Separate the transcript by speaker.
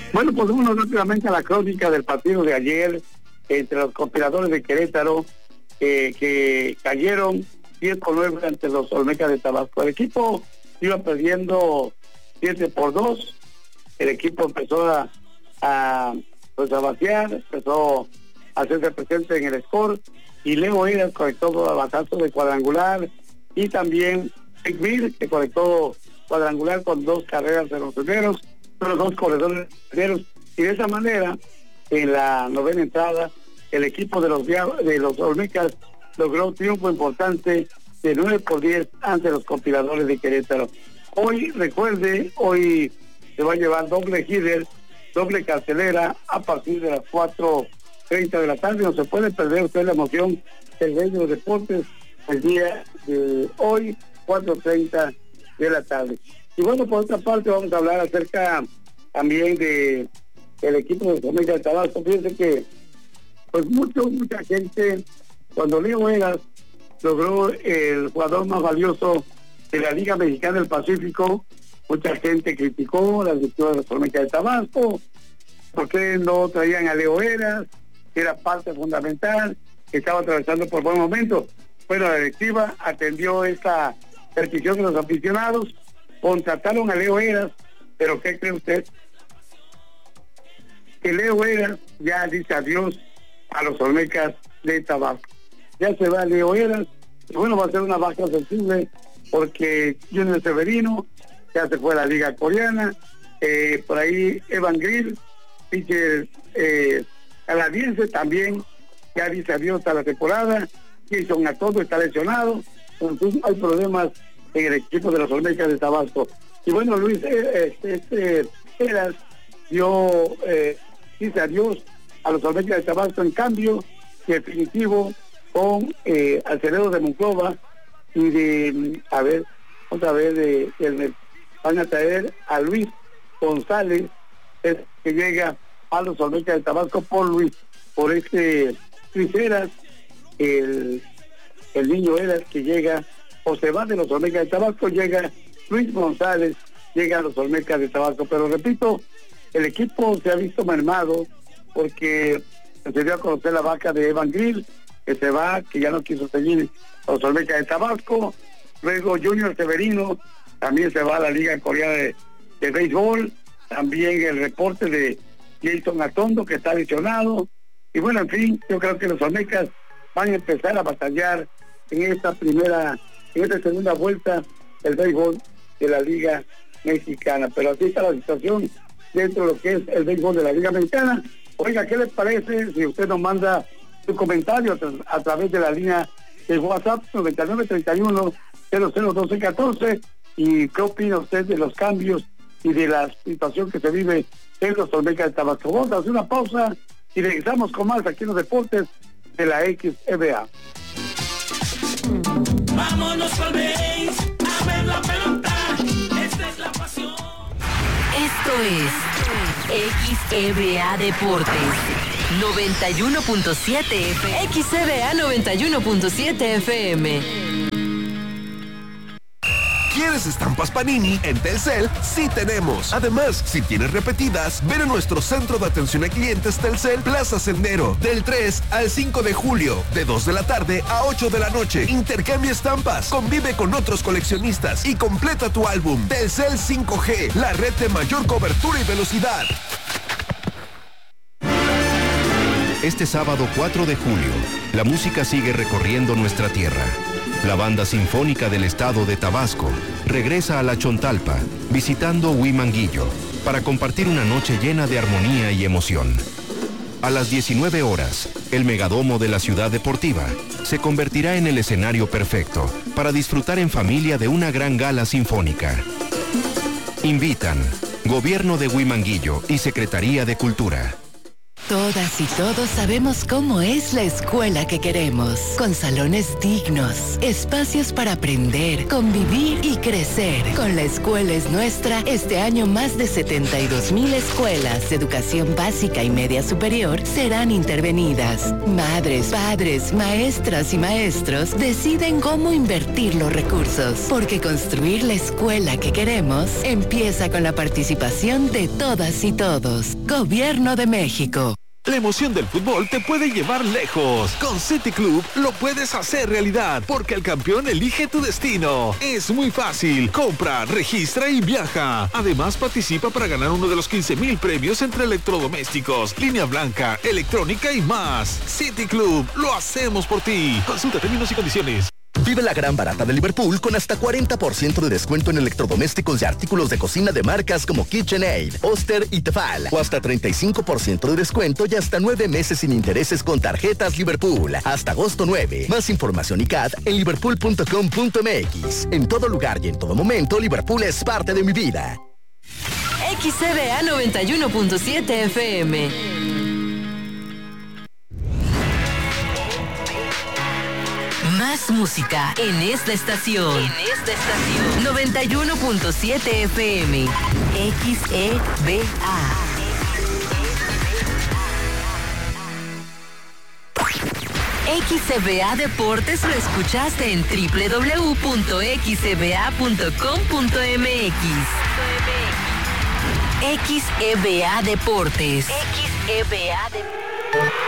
Speaker 1: Bueno, pues vámonos rápidamente a la crónica del partido de ayer entre los conspiradores de Querétaro, que cayeron 10-9 ante los Olmecas de Tabasco. El equipo iba perdiendo 7-2. El equipo empezó a vaciar, empezó a hacerse presente en el score, y Leo Eras conectó batazo de cuadrangular, y también Ekmir, que conectó cuadrangular con 2 carreras de los primeros, los 2 corredores primeros, y de esa manera, en la novena entrada, el equipo de los Olmecas logró un triunfo importante de 9-10 ante los compiladores de Querétaro. Hoy, recuerde, hoy se va a llevar doble header, doble cartelera a partir de las 4:30 de la tarde. No se puede perder usted la emoción del Rey de los Deportes el día de hoy, 4:30 de la tarde. Y bueno, por otra parte vamos a hablar acerca también de el equipo de Olmecas de Tabasco. Fíjense que pues mucha gente, cuando Leo Eras logró el jugador más valioso de la Liga Mexicana del Pacífico, mucha gente criticó las victorias de los Olmecas de Tabasco, porque no traían a Leo Eras, que era parte fundamental, que estaba atravesando por buen momento. Bueno, la directiva atendió esta petición de los aficionados, contrataron a Leo Eras, pero ¿qué cree usted? Que Leo Eras ya dice adiós a los Olmecas de Tabasco. Ya se va Leo Eras, y bueno, va a ser una baja sensible, porque Junior Severino ya se fue a la liga coreana, por ahí Evan Grill, pitcher canadiense, también ya dice adiós a la temporada. Jason Atondo está lesionado, entonces hay problemas en el equipo de los Olmecas de Tabasco. Y bueno, Luis Eras dice adiós a los Olmecas de Tabasco, en cambio definitivo con Acevedo de Monclova, y van a traer a Luis González, que llega a los Olmecas de Tabasco por este Luis Eras, el niño Eras, que llega, o se va de los Olmecas de Tabasco, llega Luis González, llega a los Olmecas de Tabasco. Pero repito, el equipo se ha visto mermado, porque se dio a conocer la vaca de Evan Grill, que se va, que ya no quiso seguir a los Olmecas de Tabasco. Luego Junior Severino también se va a la liga coreana de béisbol. También el reporte de Jason Atondo, que está lesionado. Y bueno, en fin, yo creo que los Olmecas van a empezar a batallar en esta segunda vuelta del béisbol de la Liga Mexicana. Pero así está la situación dentro de lo que es el béisbol de la Liga Mexicana. Oiga, ¿qué les parece si usted nos manda su comentario a través de la línea de WhatsApp 9931-001214? ¿Y qué opina usted de los cambios y de la situación que se vive en los Olmecas de Tabasco? Vamos a hacer una pausa y regresamos con más aquí en los deportes de la XEBA.
Speaker 2: Vámonos al béis, a ver la pelota, esta es la pasión.
Speaker 3: Esto es XEBA Deportes 91.7 FM. XEBA 91.7 FM.
Speaker 4: ¿Quieres estampas Panini? En Telcel sí tenemos. Además, si tienes repetidas, ven a nuestro centro de atención a clientes Telcel Plaza Sendero del 3 al 5 de julio, de 2 de la tarde a 8 de la noche. Intercambia estampas, convive con otros coleccionistas y completa tu álbum. Telcel 5G, la red de mayor cobertura y velocidad.
Speaker 5: Este sábado 4 de julio, la música sigue recorriendo nuestra tierra. La Banda Sinfónica del Estado de Tabasco regresa a La Chontalpa, visitando Huimanguillo, para compartir una noche llena de armonía y emoción. A las 19 horas, el Megadomo de la Ciudad Deportiva se convertirá en el escenario perfecto para disfrutar en familia de una gran gala sinfónica. Invitan Gobierno de Huimanguillo y Secretaría de Cultura.
Speaker 6: Todas y todos sabemos cómo es la escuela que queremos, con salones dignos, espacios para aprender, convivir y crecer. Con La Escuela es Nuestra, este año más de 72,000 escuelas de educación básica y media superior serán intervenidas. Madres, padres, maestras y maestros deciden cómo invertir los recursos, porque construir la escuela que queremos empieza con la participación de todas y todos. Gobierno de México.
Speaker 7: La emoción del fútbol te puede llevar lejos. Con City Club lo puedes hacer realidad, porque el campeón elige tu destino. Es muy fácil. Compra, registra y viaja. Además, participa para ganar uno de los 15,000 premios entre electrodomésticos, línea blanca, electrónica y más. City Club, lo hacemos por ti. Consulta términos y condiciones.
Speaker 8: Vive la gran barata de Liverpool con hasta 40% de descuento en electrodomésticos y artículos de cocina de marcas como KitchenAid, Oster y Tefal. O hasta 35% de descuento y hasta 9 meses sin intereses con tarjetas Liverpool. Hasta agosto 9. Más información y CAD en liverpool.com.mx. En todo lugar y en todo momento, Liverpool es parte de mi vida.
Speaker 3: XCBA 91.7 FM. Más música en esta estación. 91.7 FM. XEBA. XEBA Deportes lo escuchaste en www.xeba.com.mx. XEBA Deportes. XEBA Deportes.